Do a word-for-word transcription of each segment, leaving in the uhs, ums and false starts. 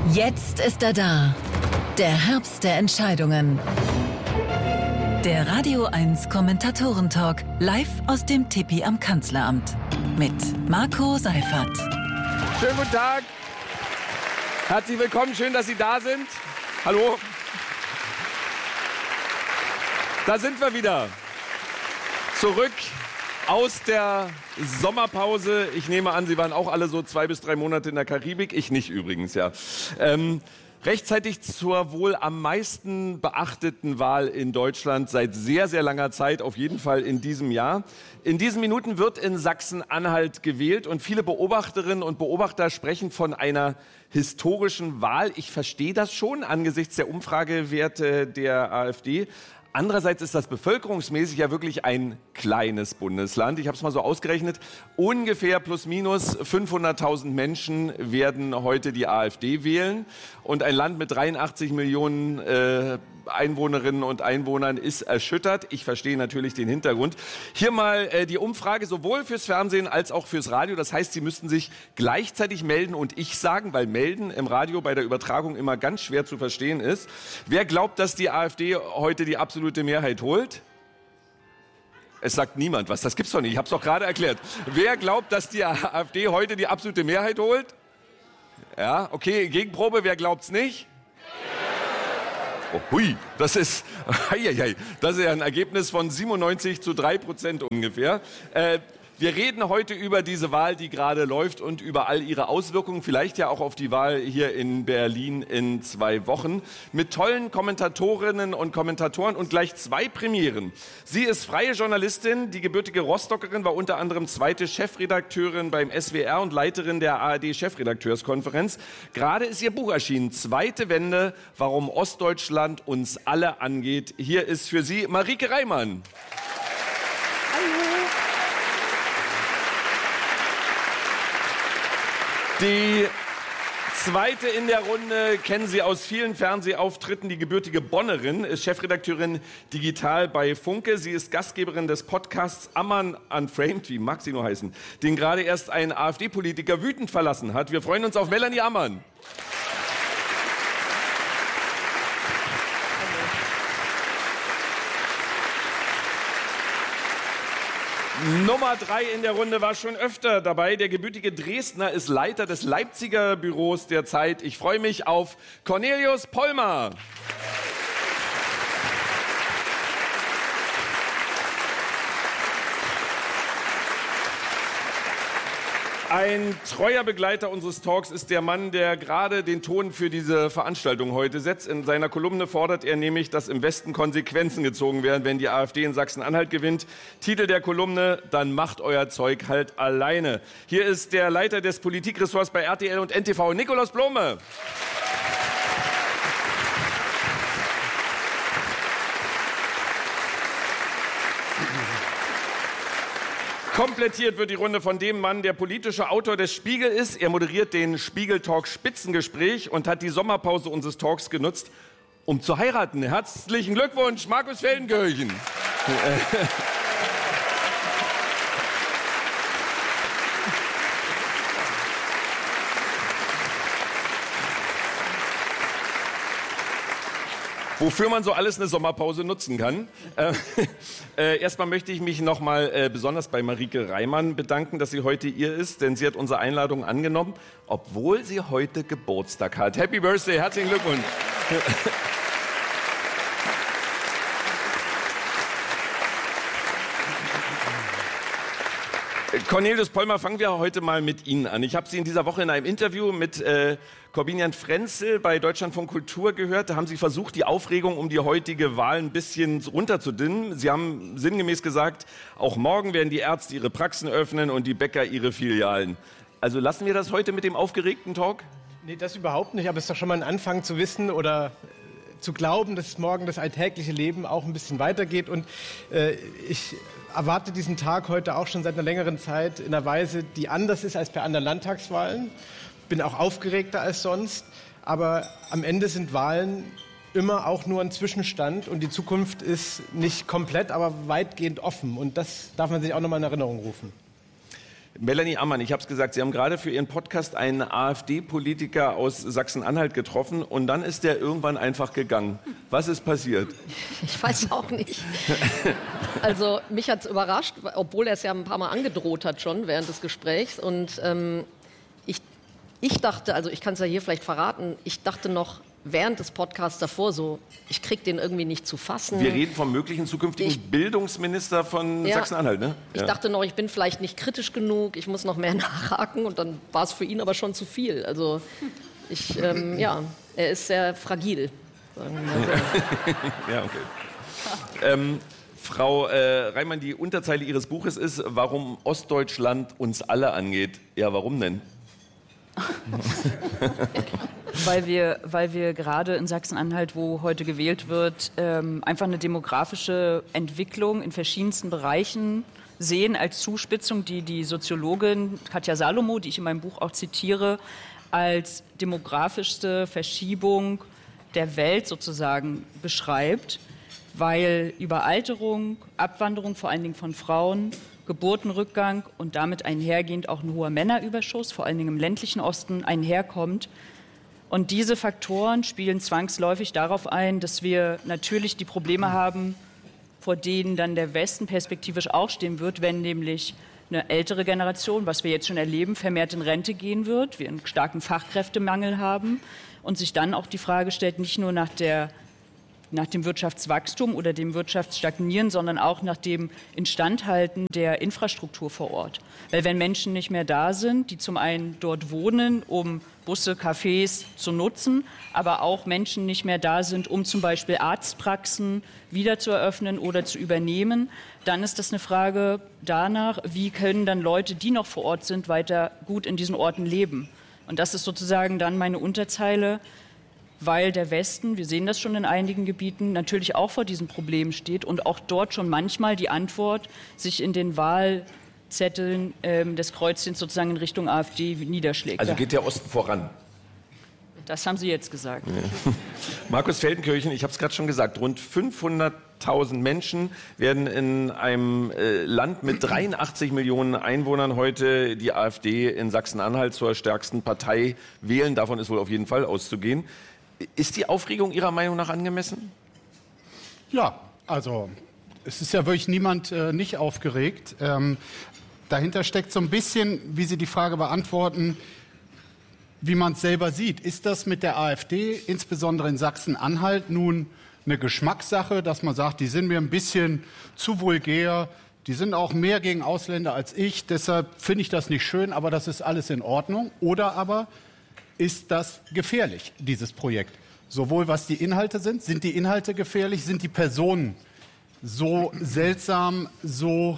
Jetzt ist er da. Der Herbst der Entscheidungen. Der Radio eins Kommentatoren-Talk live aus dem Tipi am Kanzleramt mit Marco Seifert. Schönen guten Tag. Herzlich willkommen. Schön, dass Sie da sind. Hallo. Da sind wir wieder. Zurück aus der Sommerpause. Ich nehme an, Sie waren auch alle so zwei bis drei Monate in der Karibik. Ich nicht übrigens, ja. Ähm, rechtzeitig zur wohl am meisten beachteten Wahl in Deutschland seit sehr, sehr langer Zeit, auf jeden Fall in diesem Jahr. In diesen Minuten wird in Sachsen-Anhalt gewählt und viele Beobachterinnen und Beobachter sprechen von einer historischen Wahl. Ich verstehe das schon angesichts der Umfragewerte der AfD. Andererseits ist das bevölkerungsmäßig ja wirklich ein kleines Bundesland. Ich habe es mal so ausgerechnet. Ungefähr plus minus fünfhunderttausend Menschen werden heute die AfD wählen. Und ein Land mit dreiundachtzig Millionen äh, Einwohnerinnen und Einwohnern ist erschüttert. Ich verstehe natürlich den Hintergrund. Hier mal äh, die Umfrage sowohl fürs Fernsehen als auch fürs Radio. Das heißt, Sie müssten sich gleichzeitig melden und ich sagen, weil melden im Radio bei der Übertragung immer ganz schwer zu verstehen ist. Wer glaubt, dass die AfD heute die absolute Mehrheit holt? Es sagt niemand was. Das gibt's doch nicht. Ich habe es doch gerade erklärt. Wer glaubt, dass die AfD heute die absolute Mehrheit holt? Ja, okay. Gegenprobe. Wer glaubt's nicht? Oh, hui, das ist, hei, hei, das ist ja ein Ergebnis von siebenundneunzig zu drei Prozent ungefähr. Äh, wir reden heute über diese Wahl, die gerade läuft und über all ihre Auswirkungen, vielleicht ja auch auf die Wahl hier in Berlin in zwei Wochen, mit tollen Kommentatorinnen und Kommentatoren und gleich zwei Premieren. Sie ist freie Journalistin, die gebürtige Rostockerin, war unter anderem zweite Chefredakteurin beim S W R und Leiterin der A R D-Chefredakteurskonferenz. Gerade ist ihr Buch erschienen, Zweite Wende, warum Ostdeutschland uns alle angeht. Hier ist für Sie Marieke Reimann. Hallo. Die zweite in der Runde kennen Sie aus vielen Fernsehauftritten. Die gebürtige Bonnerin ist Chefredakteurin Digital bei Funke. Sie ist Gastgeberin des Podcasts Ammann Unframed, wie mag sie nur heißen, den gerade erst ein AfD-Politiker wütend verlassen hat. Wir freuen uns auf Melanie Ammann. Nummer drei in der Runde war schon öfter dabei. Der gebürtige Dresdner ist Leiter des Leipziger Büros der Zeit. Ich freue mich auf Cornelius Pollmer. Ein treuer Begleiter unseres Talks ist der Mann, der gerade den Ton für diese Veranstaltung heute setzt. In seiner Kolumne fordert er nämlich, dass im Westen Konsequenzen gezogen werden, wenn die AfD in Sachsen-Anhalt gewinnt. Titel der Kolumne: Dann macht euer Zeug halt alleine. Hier ist der Leiter des Politikressorts bei R T L und N T V, Nikolaus Blome. Komplettiert wird die Runde von dem Mann, der politischer Autor des Spiegel ist. Er moderiert den Spiegel-Talk Spitzengespräch und hat die Sommerpause unseres Talks genutzt, um zu heiraten. Herzlichen Glückwunsch, Markus Feldenkirchen. Wofür man so alles eine Sommerpause nutzen kann. Äh, äh, erstmal möchte ich mich noch mal äh, besonders bei Marieke Reimann bedanken, dass sie heute hier ist, denn sie hat unsere Einladung angenommen, obwohl sie heute Geburtstag hat. Happy Birthday, herzlichen Glückwunsch. Cornelius Pollmer, fangen wir heute mal mit Ihnen an. Ich habe Sie in dieser Woche in einem Interview mit äh, Corbinian Frenzel bei Deutschlandfunk Kultur gehört. Da haben Sie versucht, die Aufregung um die heutige Wahl ein bisschen runterzudimmen. Sie haben sinngemäß gesagt, auch morgen werden die Ärzte ihre Praxen öffnen und die Bäcker ihre Filialen. Also lassen wir das heute mit dem aufgeregten Talk? Nee, das überhaupt nicht. Aber es ist doch schon mal ein Anfang zu wissen oder zu glauben, dass morgen das alltägliche Leben auch ein bisschen weitergeht. Und äh, ich erwarte diesen Tag heute auch schon seit einer längeren Zeit in einer Weise, die anders ist als bei anderen Landtagswahlen. Bin auch aufgeregter als sonst. Aber am Ende sind Wahlen immer auch nur ein Zwischenstand und die Zukunft ist nicht komplett, aber weitgehend offen. Und das darf man sich auch noch mal in Erinnerung rufen. Melanie Ammann, ich habe es gesagt, Sie haben gerade für Ihren Podcast einen AfD-Politiker aus Sachsen-Anhalt getroffen und dann ist der irgendwann einfach gegangen. Was ist passiert? Ich weiß auch nicht. Also mich hat es überrascht, obwohl er es ja ein paar Mal angedroht hat schon während des Gesprächs. Und ähm, ich, ich dachte, also ich kann es ja hier vielleicht verraten, ich dachte noch während des Podcasts davor so, ich kriege den irgendwie nicht zu fassen. Wir reden vom möglichen zukünftigen ich, Bildungsminister von ja, Sachsen-Anhalt, ne? Ich ja. dachte noch, ich bin vielleicht nicht kritisch genug, ich muss noch mehr nachhaken und dann war es für ihn aber schon zu viel. Also ich, ähm, ja, er ist sehr fragil. Sagen wir mal so. Ja, okay. ähm, Frau äh, Reimann, die Unterzeile Ihres Buches ist, warum Ostdeutschland uns alle angeht. Ja, warum denn? Weil wir, weil wir gerade in Sachsen-Anhalt, wo heute gewählt wird, ähm, einfach eine demografische Entwicklung in verschiedensten Bereichen sehen als Zuspitzung, die die Soziologin Katja Salomo, die ich in meinem Buch auch zitiere, als demografischste Verschiebung der Welt sozusagen beschreibt, weil Überalterung, Abwanderung vor allen Dingen von Frauen, Geburtenrückgang und damit einhergehend auch ein hoher Männerüberschuss, vor allen Dingen im ländlichen Osten, einherkommt. Und diese Faktoren spielen zwangsläufig darauf ein, dass wir natürlich die Probleme haben, vor denen dann der Westen perspektivisch auch stehen wird, wenn nämlich eine ältere Generation, was wir jetzt schon erleben, vermehrt in Rente gehen wird, wir einen starken Fachkräftemangel haben und sich dann auch die Frage stellt, nicht nur nach der nach dem Wirtschaftswachstum oder dem Wirtschaftsstagnieren, sondern auch nach dem Instandhalten der Infrastruktur vor Ort. Weil wenn Menschen nicht mehr da sind, die zum einen dort wohnen, um Busse, Cafés zu nutzen, aber auch Menschen nicht mehr da sind, um zum Beispiel Arztpraxen wieder zu eröffnen oder zu übernehmen, dann ist das eine Frage danach, wie können dann Leute, die noch vor Ort sind, weiter gut in diesen Orten leben. Und das ist sozusagen dann meine Unterzeile, weil der Westen, wir sehen das schon in einigen Gebieten, natürlich auch vor diesem Problem steht und auch dort schon manchmal die Antwort sich in den Wahlzetteln ähm, des Kreuzchens sozusagen in Richtung AfD niederschlägt. Also geht der Osten voran? Das haben Sie jetzt gesagt. Ja. Markus Feldenkirchen, ich habe es gerade schon gesagt, rund fünfhunderttausend Menschen werden in einem äh, Land mit dreiundachtzig Millionen Einwohnern heute die AfD in Sachsen-Anhalt zur stärksten Partei wählen. Davon ist wohl auf jeden Fall auszugehen. Ist die Aufregung Ihrer Meinung nach angemessen? Ja, also es ist ja wirklich niemand äh, nicht aufgeregt. Ähm, dahinter steckt so ein bisschen, wie Sie die Frage beantworten, wie man es selber sieht. Ist das mit der AfD, insbesondere in Sachsen-Anhalt, nun eine Geschmackssache, dass man sagt, die sind mir ein bisschen zu vulgär, die sind auch mehr gegen Ausländer als ich, deshalb finde ich das nicht schön, aber das ist alles in Ordnung. Oder aber ist das gefährlich, dieses Projekt? Sowohl was die Inhalte sind, sind die Inhalte gefährlich, sind die Personen so seltsam, so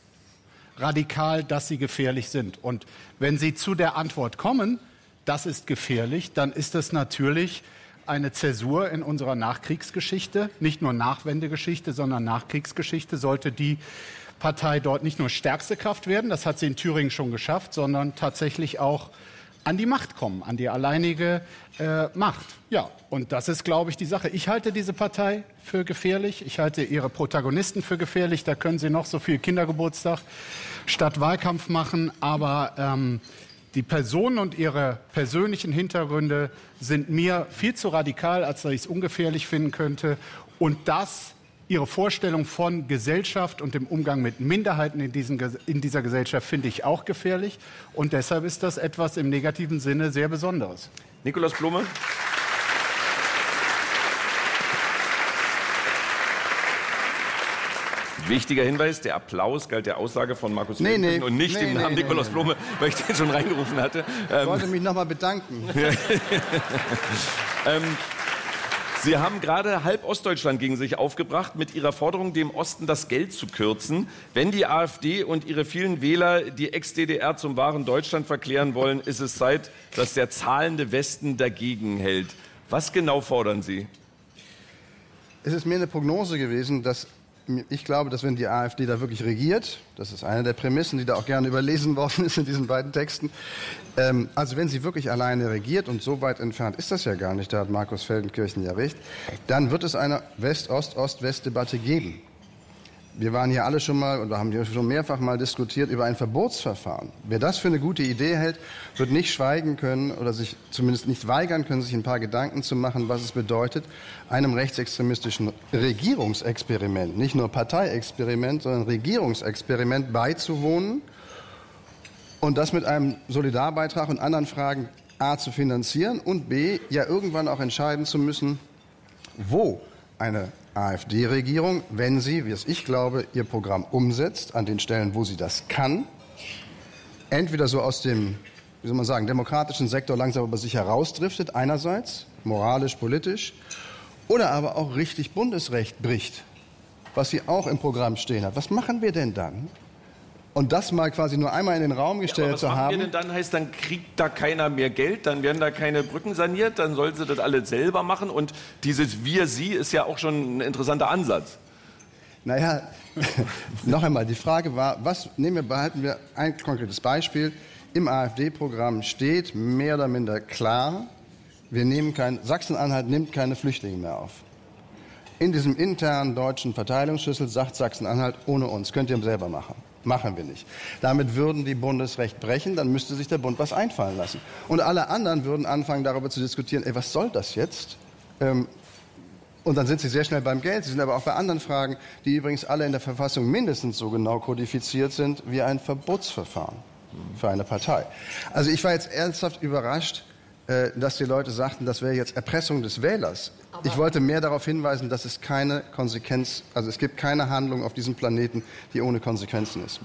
radikal, dass sie gefährlich sind? Und wenn Sie zu der Antwort kommen, das ist gefährlich, dann ist das natürlich eine Zäsur in unserer Nachkriegsgeschichte, nicht nur Nachwendegeschichte, sondern Nachkriegsgeschichte. Sollte die Partei dort nicht nur stärkste Kraft werden, das hat sie in Thüringen schon geschafft, sondern tatsächlich auch an die Macht kommen, an die alleinige äh, Macht. Ja, und das ist, glaube ich, die Sache. Ich halte diese Partei für gefährlich. Ich halte ihre Protagonisten für gefährlich. Da können sie noch so viel Kindergeburtstag statt Wahlkampf machen. Aber ähm, die Personen und ihre persönlichen Hintergründe sind mir viel zu radikal, als dass ich es ungefährlich finden könnte. Und das, ihre Vorstellung von Gesellschaft und dem Umgang mit Minderheiten in, diesen, in dieser Gesellschaft, finde ich auch gefährlich. Und deshalb ist das etwas im negativen Sinne sehr Besonderes. Nikolaus Blume. Wichtiger Hinweis, der Applaus galt der Aussage von Markus nee, nee, und nicht nee, dem nee, Namen nee, Nikolaus nee, Blume, weil ich den schon reingerufen hatte. Ich wollte mich noch mal bedanken. ähm, Sie haben gerade halb Ostdeutschland gegen sich aufgebracht mit Ihrer Forderung, dem Osten das Geld zu kürzen. Wenn die AfD und ihre vielen Wähler die Ex-D D R zum wahren Deutschland verklären wollen, ist es Zeit, dass der zahlende Westen dagegen hält. Was genau fordern Sie? Es ist mir eine Prognose gewesen, dass ich glaube, dass wenn die AfD da wirklich regiert, das ist eine der Prämissen, die da auch gerne überlesen worden ist in diesen beiden Texten, ähm, also wenn sie wirklich alleine regiert, und so weit entfernt ist das ja gar nicht, da hat Markus Feldenkirchen ja recht, dann wird es eine West-Ost-Ost-West-Debatte geben. wir waren hier alle schon mal, oder haben hier schon mehrfach mal diskutiert über ein Verbotsverfahren. Wer das für eine gute Idee hält, wird nicht schweigen können oder sich zumindest nicht weigern können, sich ein paar Gedanken zu machen, was es bedeutet, einem rechtsextremistischen Regierungsexperiment, nicht nur Parteiexperiment, sondern Regierungsexperiment beizuwohnen und das mit einem Solidarbeitrag und anderen Fragen A zu finanzieren und B ja irgendwann auch entscheiden zu müssen, wo eine AfD-Regierung, wenn sie, wie es ich glaube, ihr Programm umsetzt, an den Stellen, wo sie das kann, entweder so aus dem, wie soll man sagen, demokratischen Sektor langsam über sich herausdriftet, einerseits, moralisch, politisch, oder aber auch richtig Bundesrecht bricht, was sie auch im Programm stehen hat. Was machen wir denn dann? Und das mal quasi nur einmal in den Raum gestellt ja, zu haben. Was haben. machen wir denn dann? Heißt, dann kriegt da keiner mehr Geld, dann werden da keine Brücken saniert, dann sollen sie das alle selber machen. Und dieses Wir-Sie ist ja auch schon ein interessanter Ansatz. Naja, noch einmal, die Frage war, was, nehmen wir, behalten wir ein konkretes Beispiel. Im AfD-Programm steht mehr oder minder klar, wir nehmen kein, Sachsen-Anhalt nimmt keine Flüchtlinge mehr auf. In diesem internen deutschen Verteilungsschlüssel sagt Sachsen-Anhalt, ohne uns, könnt ihr selber machen. Machen wir nicht. Damit würden die Bundesrecht brechen, dann müsste sich der Bund was einfallen lassen. Und alle anderen würden anfangen, darüber zu diskutieren, ey, was soll das jetzt? Ähm, und dann sind sie sehr schnell beim Geld. Sie sind aber auch bei anderen Fragen, die übrigens alle in der Verfassung mindestens so genau kodifiziert sind wie ein Verbotsverfahren für eine Partei. Also ich war jetzt ernsthaft überrascht, äh, dass die Leute sagten, das wäre jetzt Erpressung des Wählers. Aber ich wollte mehr darauf hinweisen, dass es keine Konsequenz, also es gibt keine Handlung auf diesem Planeten, die ohne Konsequenzen ist.